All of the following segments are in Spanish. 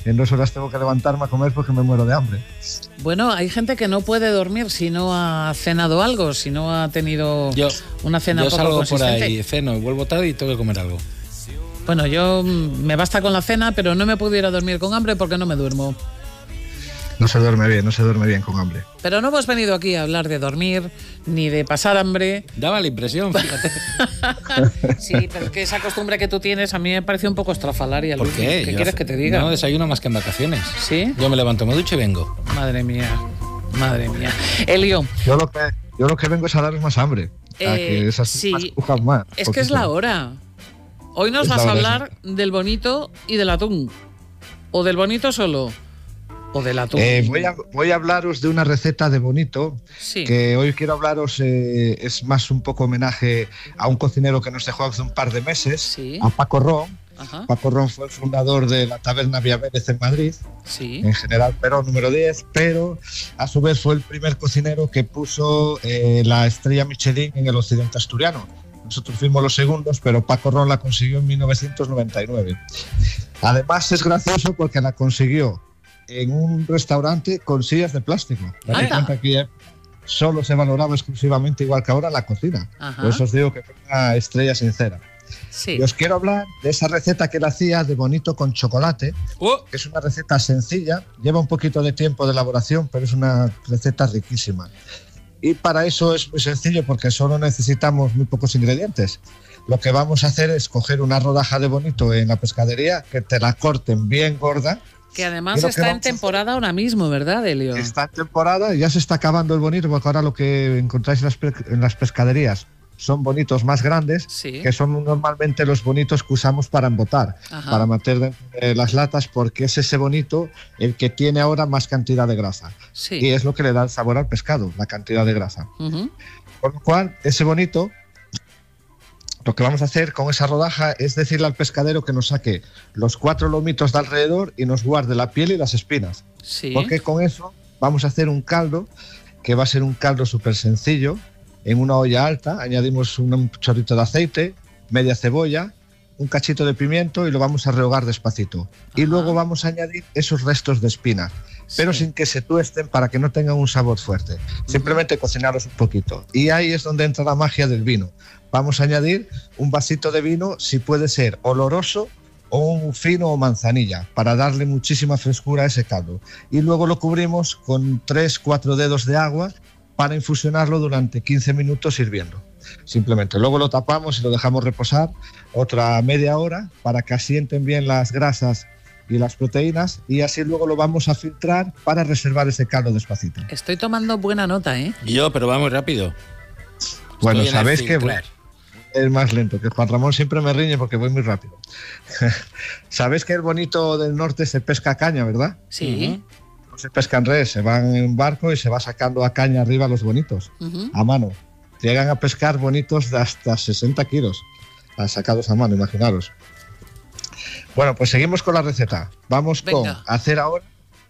en 2 horas tengo que levantarme a comer porque me muero de hambre. Bueno, hay gente que no puede dormir si no ha cenado algo, si no ha tenido una cena poco consistente. Yo salgo por ahí, ceno y vuelvo tarde y tengo que comer algo. Bueno, yo me basta con la cena, pero no me pudiera dormir con hambre porque no me duermo. No se duerme bien con hambre. Pero no hemos venido aquí a hablar de dormir, ni de pasar hambre. Daba la impresión, fíjate. Sí, pero es que esa costumbre que tú tienes a mí me parece un poco estrafalaria. ¿Por qué? ¿Qué quieres que te diga? No desayuno más que en vacaciones. ¿Sí? Yo me levanto, me ducho y vengo. Madre mía. Elio. Yo lo que vengo es a daros más hambre. Que esas sí, más, es que es la hora. Hoy nos vas a hablar del bonito y del atún. ¿O del bonito solo? ¿O del atún? Voy a hablaros de una receta de bonito, sí, que hoy quiero hablaros, es más un poco homenaje a un cocinero que nos dejó hace un par de meses, sí, a Paco Ron. Ajá. Paco Ron fue el fundador de la taberna Vía Vélez en Madrid, sí, en General Perón número 10, pero a su vez fue el primer cocinero que puso la estrella Michelin en el occidente asturiano. Nosotros fuimos los segundos, pero Paco Ron la consiguió en 1999. Además es gracioso porque la consiguió en un restaurante con sillas de plástico. Date cuenta que solo se valoraba exclusivamente, igual que ahora, la cocina. Ajá. Por eso os digo que fue una estrella sincera. Sí. Y os quiero hablar de esa receta que él hacía de bonito con chocolate, que es una receta sencilla, lleva un poquito de tiempo de elaboración, pero es una receta riquísima. Y para eso es muy sencillo porque solo necesitamos muy pocos ingredientes. Lo que vamos a hacer es coger una rodaja de bonito en la pescadería, que te la corten bien gorda. Que además está en temporada ahora mismo, ¿verdad, Elio? Está en temporada, ya se está acabando el bonito, porque ahora lo que encontráis en las pescaderías son bonitos más grandes, sí, que son normalmente los bonitos que usamos para embotar, ajá, para meter dentro de las latas, porque es ese bonito el que tiene ahora más cantidad de grasa. Sí. Y es lo que le da el sabor al pescado, la cantidad de grasa. Por lo cual, ese bonito, lo que vamos a hacer con esa rodaja es decirle al pescadero que nos saque los 4 lomitos de alrededor y nos guarde la piel y las espinas. Sí. Porque con eso vamos a hacer un caldo, que va a ser un caldo súper sencillo. En una olla alta añadimos un chorrito de aceite, media cebolla, un cachito de pimiento y lo vamos a rehogar despacito. Ajá. Y luego vamos a añadir esos restos de espina, pero sin que se tuesten, para que no tengan un sabor fuerte. Simplemente cocinarlos un poquito. Y ahí es donde entra la magia del vino. Vamos a añadir un vasito de vino, si puede ser oloroso o un fino o manzanilla, para darle muchísima frescura a ese caldo. Y luego lo cubrimos con 3-4 dedos de agua para infusionarlo durante 15 minutos hirviendo. Simplemente luego lo tapamos y lo dejamos reposar otra media hora para que asienten bien las grasas y las proteínas, y así luego lo vamos a filtrar para reservar ese caldo despacito. Estoy tomando buena nota, ¿eh? Yo, pero va muy rápido. Bueno, sabéis que es más lento, que Juan Ramón siempre me riñe porque voy muy rápido. Sabéis que el bonito del norte se pesca a caña, ¿verdad? Sí. No se pesca en red, se van en un barco y se va sacando a caña arriba los bonitos, a mano. Llegan a pescar bonitos de hasta 60 kilos, sacados a mano, imaginaros. Bueno, pues seguimos con la receta. Vamos con hacer ahora,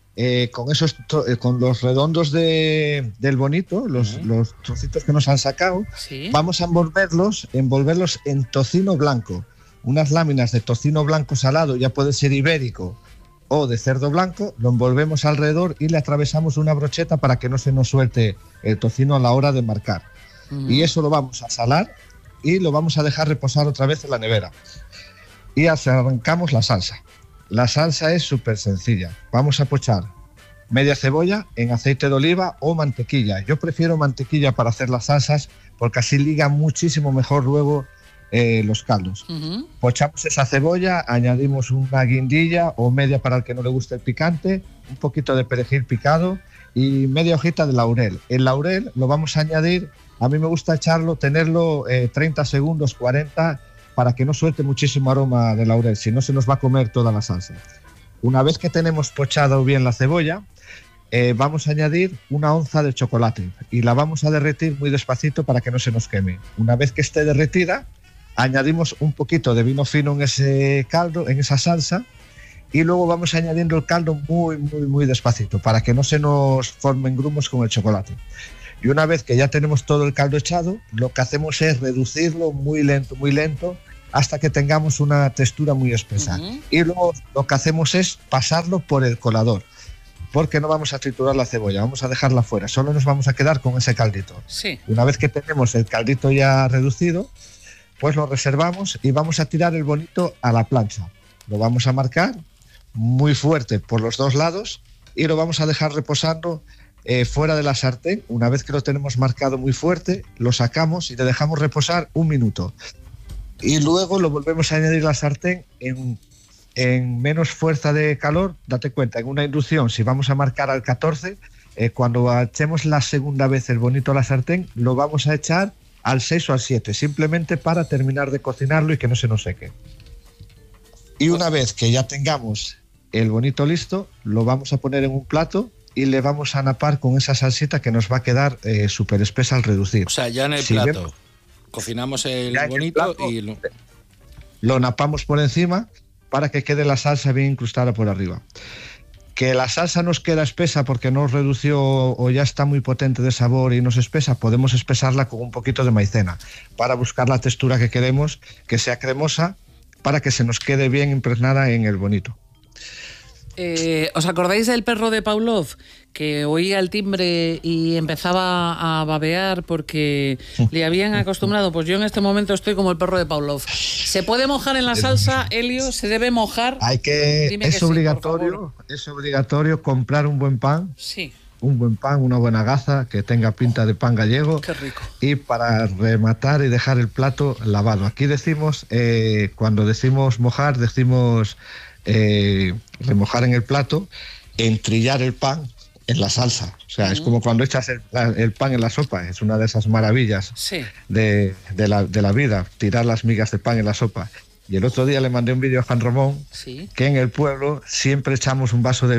con los redondos del bonito, los trocitos que nos han sacado, vamos a envolverlos en tocino blanco. Unas láminas de tocino blanco salado, ya puede ser ibérico o de cerdo blanco, lo envolvemos alrededor y le atravesamos una brocheta para que no se nos suelte el tocino a la hora de marcar. Y eso lo vamos a salar y lo vamos a dejar reposar otra vez en la nevera. Y arrancamos la salsa. La salsa es súper sencilla. Vamos a pochar media cebolla en aceite de oliva o mantequilla. Yo prefiero mantequilla para hacer las salsas porque así liga muchísimo mejor luego los caldos. Pochamos esa cebolla, añadimos una guindilla o media para el que no le guste el picante, un poquito de perejil picado y media hojita de laurel. El laurel lo vamos a añadir, a mí me gusta tenerlo 30 segundos, 40, para que no suelte muchísimo aroma de laurel, si no se nos va a comer toda la salsa. Una vez que tenemos pochado bien la cebolla, vamos a añadir 1 onza de chocolate y la vamos a derretir muy despacito para que no se nos queme. Una vez que esté derretida, añadimos un poquito de vino fino en ese caldo, en esa salsa, y luego vamos añadiendo el caldo muy, muy, muy despacito para que no se nos formen grumos con el chocolate. Y una vez que ya tenemos todo el caldo echado, lo que hacemos es reducirlo muy lento, hasta que tengamos una textura muy espesa. Y luego lo que hacemos es pasarlo por el colador, porque no vamos a triturar la cebolla, vamos a dejarla fuera, solo nos vamos a quedar con ese caldito. Sí. Una vez que tenemos el caldito ya reducido, pues lo reservamos y vamos a tirar el bonito a la plancha. Lo vamos a marcar muy fuerte por los dos lados y lo vamos a dejar reposando fuera de la sartén. Una vez que lo tenemos marcado muy fuerte, lo sacamos y le dejamos reposar 1 minuto. Y luego lo volvemos a añadir a la sartén en menos fuerza de calor. Date cuenta, en una inducción, si vamos a marcar al 14, cuando echemos la segunda vez el bonito a la sartén, lo vamos a echar al 6 o al 7, simplemente para terminar de cocinarlo y que no se nos seque. Y una vez que ya tengamos el bonito listo, lo vamos a poner en un plato y le vamos a napar con esa salsita que nos va a quedar súper espesa al reducir. O sea, ya en el plato cocinamos el bonito y lo napamos por encima para que quede la salsa bien incrustada por arriba. Que la salsa nos queda espesa porque nos redució o ya está muy potente de sabor y nos espesa, podemos espesarla con un poquito de maicena para buscar la textura que queremos, que sea cremosa, para que se nos quede bien impregnada en el bonito. ¿Os acordáis del perro de Pavlov? Que oía el timbre y empezaba a babear porque le habían acostumbrado. Pues yo en este momento estoy como el perro de Pavlov. ¿Se puede mojar en la salsa, Elio? ¿Se debe mojar? Es obligatorio comprar un buen pan. Sí. Un buen pan, una buena gaza que tenga pinta de pan gallego. Qué rico. Y para rematar y dejar el plato lavado. Aquí decimos, cuando decimos mojar, decimos remojar en el plato, entrillar el pan en la salsa. O sea, es como cuando echas el pan en la sopa. Es una de esas maravillas de la vida, tirar las migas de pan en la sopa. Y el otro día le mandé un vídeo a Juan Ramón que en el pueblo siempre echamos un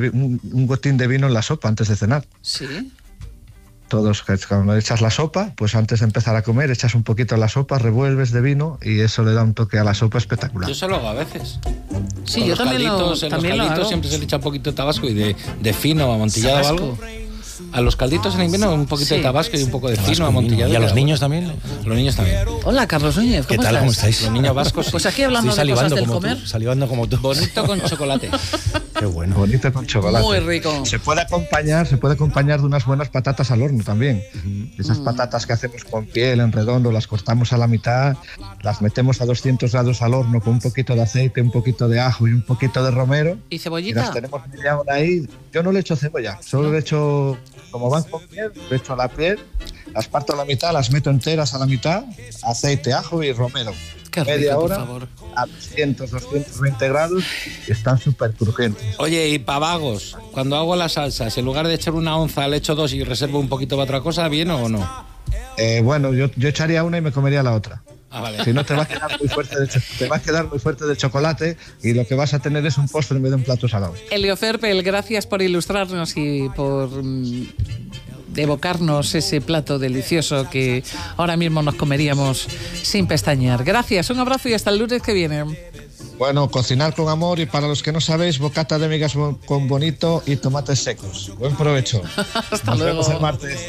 gotín de vino en la sopa antes de cenar. Sí. Todos, cuando echas la sopa, pues antes de empezar a comer, echas un poquito en la sopa, revuelves de vino y eso le da un toque a la sopa espectacular. Yo eso lo hago a veces. Sí, yo también lo hago. En los calditos siempre se le echa un poquito de tabasco y de fino, amontillado o algo. A los calditos en invierno un poquito de tabasco y un poco de fino amontillado. ¿Y a los niños también? A los niños también. Hola, Carlos Núñez, ¿cómo ¿Qué tal? estás? ¿Cómo estáis? Los niños vascos. Pues aquí hablando de cosas del comer. Salivando como tú. Bonito con chocolate. Qué bueno. Bonito con chocolate. Muy rico. Se puede acompañar de unas buenas patatas al horno también. Esas patatas que hacemos con piel en redondo, las cortamos a la mitad, las metemos a 200 grados al horno con un poquito de aceite, un poquito de ajo y un poquito de romero. ¿Y cebollita? Y las tenemos media hora ahí. Yo no le echo cebolla, solo le echo, como van con piel, le echo a la piel, las parto a la mitad, las meto enteras a la mitad, aceite, ajo y romero. Qué rico, media hora, por favor. a 220 grados y están súper crujientes. Oye, y pavagos, cuando hago las salsas, en lugar de echar 1 onza, le echo 2 y reservo un poquito para otra cosa, ¿bien o no? Bueno, yo echaría una y me comería la otra. Ah, vale. Si no, te va a quedar muy fuerte de chocolate y lo que vas a tener es un postre en vez de un plato salado. Elio Ferpel, gracias por ilustrarnos y por evocarnos ese plato delicioso que ahora mismo nos comeríamos sin pestañear. Gracias, un abrazo y hasta el lunes que viene. Bueno, cocinar con amor y para los que no sabéis, bocata de migas con bonito y tomates secos. Buen provecho. Hasta Nos luego. vemos el martes.